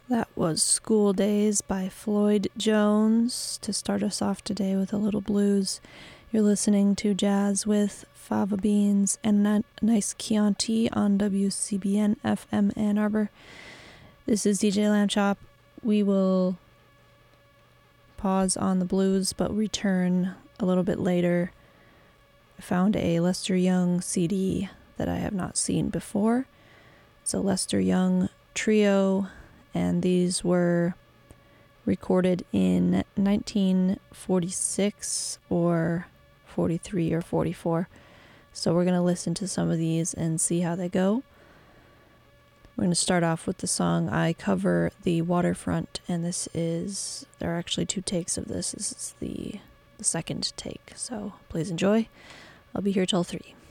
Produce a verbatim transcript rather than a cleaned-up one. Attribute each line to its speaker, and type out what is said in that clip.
Speaker 1: That was School Days by Floyd Jones to start us off today with a little blues. You're listening to Jazz with Fava Beans and a nice Chianti on W C B N F M Ann Arbor. This is D J Lamb Chop. We will pause on the blues but return a little bit later. I found a Lester Young C D that I have not seen before. It's a Lester Young trio, and these were recorded in nineteen forty-six or forty-three or forty-four. So we're going to listen to some of these and see how they go. We're going to start off with the song I Cover the Waterfront, and this is, there are actually two takes of this. This is the, the second take, so please enjoy. I'll be here till three.